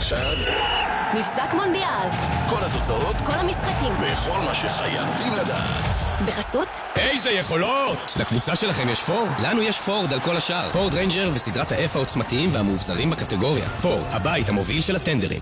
ועכשיו מבזק מונדיאל. כל התוצאות, כל המשחקים. וכל מה שחייבים לדעת. בחסות? איזה יכולות! לקבוצה שלכם יש פורד? לנו יש פורד על כל השאר. פורד ריינג'ר וסדרת ה-F העוצמתיים והמאובזרים בקטגוריה. פורד, הבית המוביל של הטנדרים.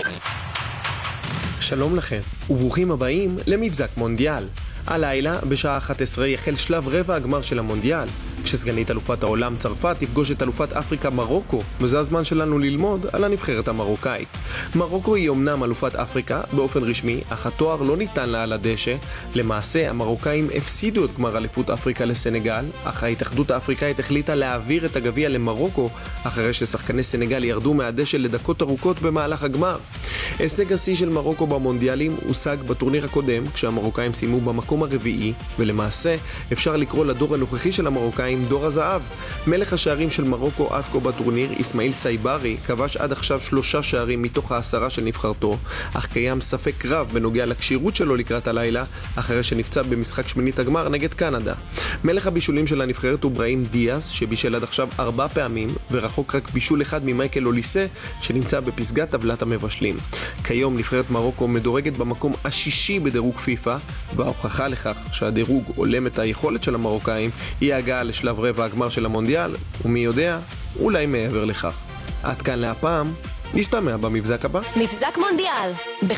שלום לכם, וברוכים הבאים למבזק מונדיאל. הלילה, בשעה 11 יחל שלב רבע הגמר של המונדיאל, כשסגנית אלופת העולם צרפת תפגוש את אלופת אפריקה מרוקו, וזה הזמן שלנו ללמוד על הנבחרת המרוקאית. מרוקו היא אומנם אלופת אפריקה באופן רשמי, אך התואר לא ניתן לה על הדשא. למעשה, המרוקאים הפסידו את גמר אליפות אפריקה לסנגל, אך ההתאחדות האפריקאית החליטה להעביר את הגביע למרוקו, אחרי ששחקני סנגל ירדו מהדשא לדקות ארוכות במהלך הגמר. הישג השיא של מרוקו במונדיאלים הושג בטורניר הקודם, כשהמרוקאים סיימו במקום הרביעי, ולמעשה אפשר לקרוא לדור הנוכחי של המרוקאים דור הזהב. מלך השערים של מרוקו עד כה בטורניר, איסמעיל סייברי, כבש עד עכשיו 3 שערים מתוך 10 של נבחרתו, אך קיים ספק רב בנוגע לכשירות שלו לקראת הלילה, אחרי שנפצע במשחק שמינית הגמר נגד קנדה. מלך הבישולים של הנבחרת הוא ברהים דיאז, שבישל עד עכשיו 4 פעמים, ורחוק רק בישול אחד ממייקל אוליסה, שנמצא בפסגת טבלת המבשלים. כיום נבחרת מרוקו מדורגת במקום השישי בדירוג פיפה, וההוכחה לכך שהדירוג עולם את היכולת של המרוקאים היא הגעה לשלב רבע הגמר של המונדיאל, ומי יודע, אולי מעבר לכך. עד כאן להפעם, נשתמע במבזק הבא. מבזק מונדיאל.